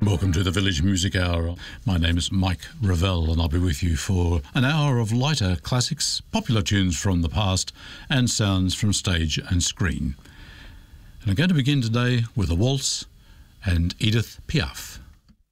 Welcome to the Village Music Hour. My name is Mike Revell and I'll be with you for an hour of lighter classics, popular tunes from the past and sounds from stage and screen. And I'm going to begin today with a waltz and Edith Piaf.